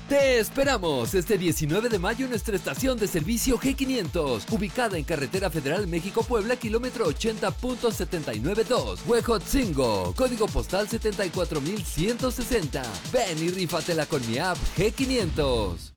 Te esperamos este 19 de mayo en nuestra estación de servicio G500, ubicada en Carretera Federal México-Puebla, kilómetro 80.792, Huejotzingo, código postal 74160. Ven y rífatela con mi app G500.